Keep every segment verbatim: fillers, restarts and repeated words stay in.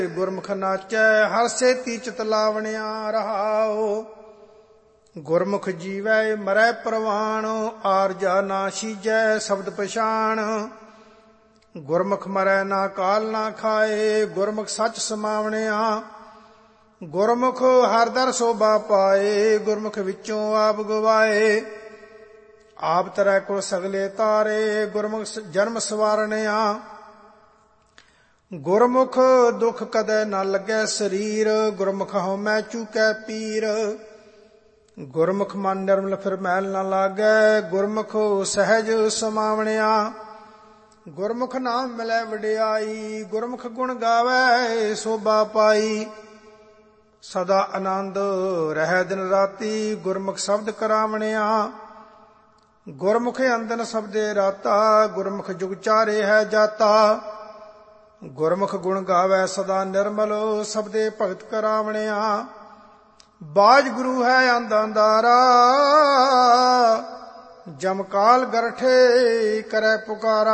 ਗੁਰਮੁਖ ਨਾਚੈ ਹਰ ਸੇਤੀ ਚਿਤ ਲਾਵਣਿਆ ਰਹਾਉ। ਗੁਰਮੁਖ ਜੀਵੈ ਮਰੈ ਪ੍ਰਵਾਣ ਆਰਜਾ ਨਾ ਸੀਜੈ ਸ਼ਬਦ ਪਛਾਣ। ਗੁਰਮੁਖ ਮਰੈ ਨਾ ਕਾਲ ਨਾ ਖਾਏ ਗੁਰਮੁਖ ਸੱਚ ਸਮਾਵਣਿਆ। ਗੁਰਮੁਖ ਹਰ ਦਰ ਸੋਭਾ ਪਾਏ ਗੁਰਮੁਖ ਵਿੱਚੋਂ ਆਪ ਗਵਾਏ। ਆਪ ਤਰੈ ਕੁਲ ਸਗਲੇ ਤਾਰੇ ਗੁਰਮੁਖ ਜਨਮ ਸਵਾਰਣਿਆ। ਗੁਰਮੁਖ ਦੁਖ ਕਦੇ ਨਾ ਲੱਗੈ ਸਰੀਰ ਗੁਰਮੁਖ ਹਉਮੈ ਚੂਕੈ ਪੀਰ। ਗੁਰਮੁਖ ਮਨ ਨਿਰਮਲ ਫਿਰ ਮੈਲ ਨਾ ਲਾਗੈ ਗੁਰਮੁਖ ਸਹਿਜ ਸਮਾਵਣਿਆ। ਗੁਰਮੁਖ ਨਾਮ ਮਿਲੈ ਵਡਿਆਈ ਗੁਰਮੁਖ ਗੁਣ ਗਾਵੈ ਸੋਭਾ ਪਾਈ। ਸਦਾ ਆਨੰਦ ਰਹਿ ਦਿਨ ਰਾਤੀ ਗੁਰਮੁਖ ਸ਼ਬਦ ਕਰਾਵਣਿਆ। ਗੁਰਮੁਖ ਅੰਦਨ ਸਬਦੇ ਰਾਤਾ ਗੁਰਮੁਖ ਜੁਗ ਚਾਰੇ ਹੈ ਜਾਤਾ। ਗੁਰਮੁਖ ਗੁਣ ਗਾਵੈ ਸਦਾ ਨਿਰਮਲ ਸਬਦੇ ਭਗਤ ਕਰਾਵਣਿਆ। ਬਾਜ ਗੁਰੂ ਹੈ ਅੰਧ ਅੰਧਾਰਾ ਜਮਕਾਲ ਗਰਠੇ ਕਰੈ ਪੁਕਾਰਾ।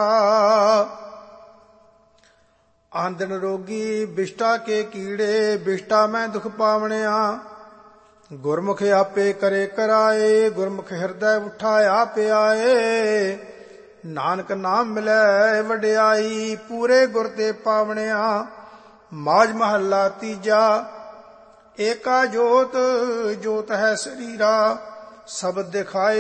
ਆਂਦਨ ਰੋਗੀ ਬਿਸ਼ਟਾ ਕੇ ਕੀੜੇ ਬਿਸ਼ਟਾ ਮੈਂ ਦੁਖ ਪਾਵਣਿਆ। ਗੁਰਮੁਖ ਆਪੇ ਕਰੇ ਕਰਾਏ ਗੁਰਮੁਖ ਹਿਰਦੈ ਉਠਾਇਆ ਆਪੇ ਆਏ। ਨਾਨਕ ਨਾਮ ਮਿਲੈ ਵਡਿਆਈ ਪੂਰੇ ਗੁਰ ਤੇ ਪਾਵਣਿਆ। ਮਾਝ ਮਹੱਲਾ ਤੀਜਾ। ਏਕਾ ਜੋਤ ਜੋਤ ਹੈ ਸਰੀਰਾ ਸ਼ਬਦ ਦਿਖਾਏ